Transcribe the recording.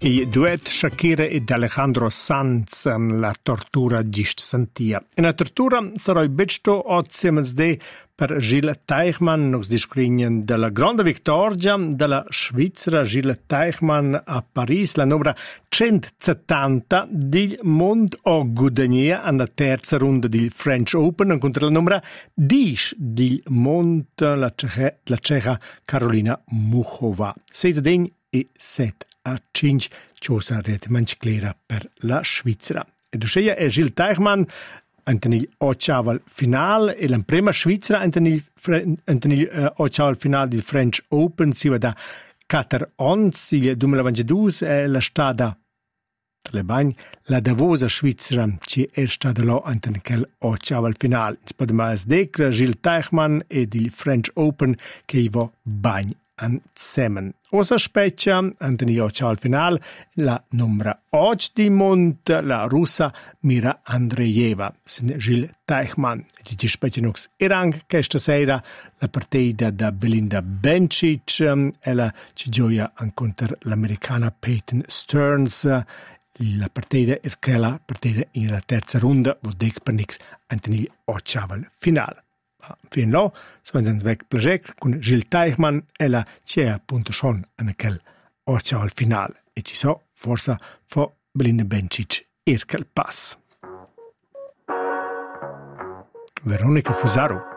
Il duet Shakira ed Alejandro Sanz la tortura gist sentia. In la tortura sarà besto oziemens de per Gilles Teichmann nos discrinien della grande vittoria della Svizzera Gilles Teichmann a Paris la numero 170 del mondo o guadagnia alla terza ronda del French Open contro la numero 10 del mondo la ceca Carolina Muchova. 6 e 7 a 5 cosa retamente clara per la Svizzera. E dusceia è Gilles Teichmann Antonil ottaval final e la prima Svizzera Antonil ottaval final del French Open si va da 4 ans il 2022 è la stata Trebagn la davosa Svizzera ci è stata là Antonil ottaval final. Spadma sdecra Gilles Teichmann e il French Open che va bagn insieme. Osa speccia Antonil ottaval final la numero 8 di Mont la russa Mira Andreeva. Gilles Teichmann ci speccia nox Irang questa sera la partita da Belinda Bencic e la ci gioia incontro l'americana Peyton Stearns. La partita è quella partita in la terza ronda vuol dire per nix Antonil ottaval final. Fin là, sono uns weg plager con Gilles Teichmann e la c'è appunto schon in quel ottaval final e ci so forse fa Belinda Bencic quel pass. Veronica Fusaro.